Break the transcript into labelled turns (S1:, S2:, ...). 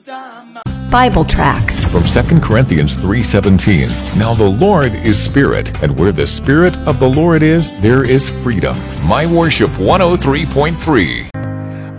S1: Bible tracts
S2: from 2 Corinthians 3:17. Now the Lord is Spirit, and where the Spirit of the Lord is, there is freedom. My Worship 103.3.